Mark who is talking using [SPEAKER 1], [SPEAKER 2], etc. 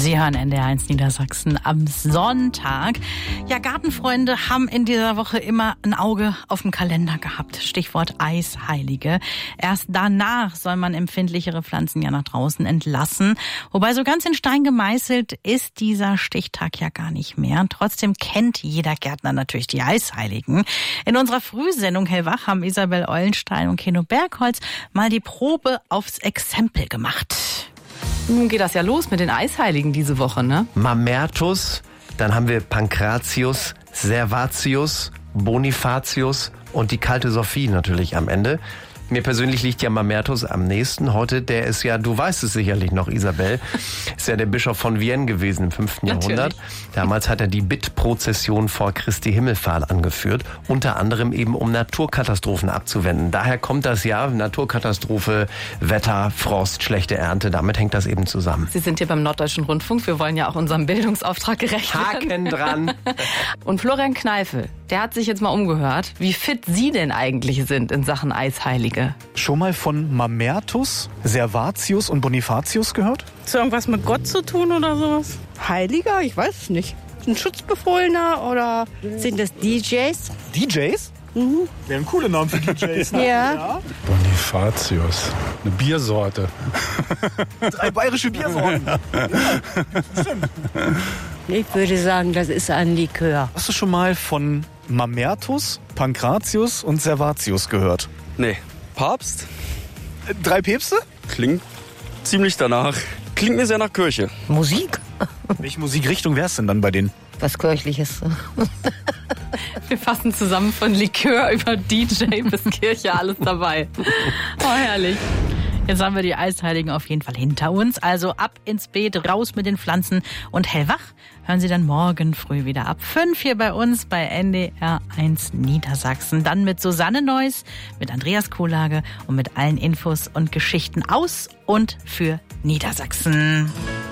[SPEAKER 1] Sie hören NDR1 Niedersachsen am Sonntag. Ja, Gartenfreunde haben in dieser Woche immer ein Auge auf dem Kalender gehabt. Stichwort Eisheilige. Erst danach soll man empfindlichere Pflanzen ja nach draußen entlassen. Wobei so ganz in Stein gemeißelt ist dieser Stichtag ja gar nicht mehr. Trotzdem kennt jeder Gärtner natürlich die Eisheiligen. In unserer Frühsendung Hellwach haben Isabel Eulenstein und Keno Bergholz mal die Probe aufs Exempel gemacht.
[SPEAKER 2] Nun geht das ja los mit den Eisheiligen diese Woche, ne?
[SPEAKER 3] Mamertus, dann haben wir Pankratius, Servatius, Bonifatius und die kalte Sophie natürlich am Ende. Mir persönlich liegt ja Mamertus am nächsten. Heute, der ist ja, du weißt es sicherlich noch, Isabel, ist ja der Bischof von Vienne gewesen im 5. Jahrhundert. Damals hat er die Bittprozession vor Christi Himmelfahrt angeführt, unter anderem eben um Naturkatastrophen abzuwenden. Daher kommt das ja, Naturkatastrophe, Wetter, Frost, schlechte Ernte, damit hängt das eben zusammen.
[SPEAKER 2] Sie sind hier beim Norddeutschen Rundfunk, wir wollen ja auch unserem Bildungsauftrag gerecht werden.
[SPEAKER 3] Haken dran.
[SPEAKER 2] Und Florian Kneifel, der hat sich jetzt mal umgehört, wie fit Sie denn eigentlich sind in Sachen Eisheilige.
[SPEAKER 4] Schon mal von Mamertus, Servatius und Bonifatius gehört?
[SPEAKER 5] Ist irgendwas mit Gott zu tun oder sowas? Heiliger? Ich weiß es nicht. Ein Schutzbefohlener oder sind das DJs?
[SPEAKER 4] DJs?
[SPEAKER 5] Mhm.
[SPEAKER 4] Wären coole Namen für DJs. Ne?
[SPEAKER 5] Ja.
[SPEAKER 6] Bonifatius, eine Biersorte.
[SPEAKER 4] 3 bayerische Biersorten. Ja, stimmt.
[SPEAKER 5] Ich würde sagen, das ist ein Likör.
[SPEAKER 4] Hast du schon mal von Mamertus, Pankratius und Servatius gehört?
[SPEAKER 7] Nee. Papst?
[SPEAKER 4] 3 Päpste?
[SPEAKER 7] Klingt ziemlich danach. Klingt mir sehr nach Kirche.
[SPEAKER 8] Musik?
[SPEAKER 4] Welche Musikrichtung wär's denn dann bei denen?
[SPEAKER 8] Was Kirchliches.
[SPEAKER 2] Wir fassen zusammen von Likör über DJ bis Kirche, alles dabei. Oh, herrlich.
[SPEAKER 1] Jetzt haben wir die Eisheiligen auf jeden Fall hinter uns. Also ab ins Beet, raus mit den Pflanzen. Und Hellwach hören Sie dann morgen früh wieder ab 5 hier bei uns bei NDR1 Niedersachsen. Dann mit Susanne Neuss, mit Andreas Kohlage und mit allen Infos und Geschichten aus und für Niedersachsen.